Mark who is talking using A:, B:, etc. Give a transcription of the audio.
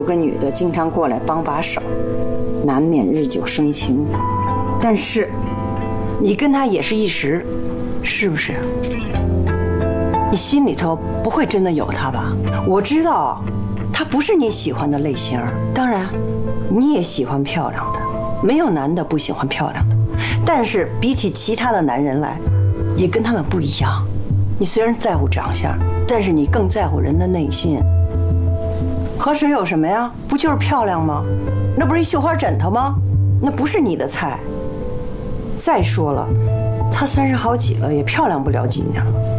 A: 有个女的经常过来帮把手，难免日久生情。但是，你跟她也是一时，是不是？你心里头不会真的有她吧？我知道，她不是你喜欢的类型。当然，你也喜欢漂亮的，没有男的不喜欢漂亮的。但是比起其他的男人来，你跟他们不一样。你虽然在乎长相，但是你更在乎人的内心。和谁有什么呀？不就是漂亮吗？那不是一绣花枕头吗？那不是你的菜。再说了，她30好几了，也漂亮不了几年了。